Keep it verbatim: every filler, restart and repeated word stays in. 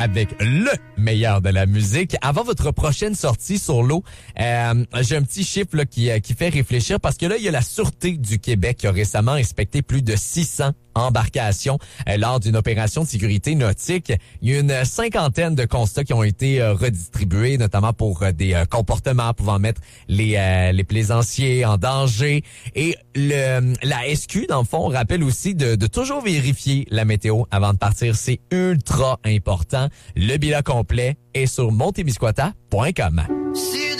avec le meilleur de la musique. Avant votre prochaine sortie sur l'eau, euh, j'ai un petit chiffre là, qui, qui fait réfléchir parce que là, il y a la Sûreté du Québec qui a récemment inspecté plus de six cents embarcations euh, lors d'une opération de sécurité nautique. Il y a une cinquantaine de constats qui ont été euh, redistribués, notamment pour euh, des euh, comportements pouvant mettre les, euh, les plaisanciers en danger. Et le, la S Q, dans le fond, rappelle aussi de, de toujours vérifier la météo avant de partir. C'est ultra important. Le bilan complet est sur montebiscoita point com.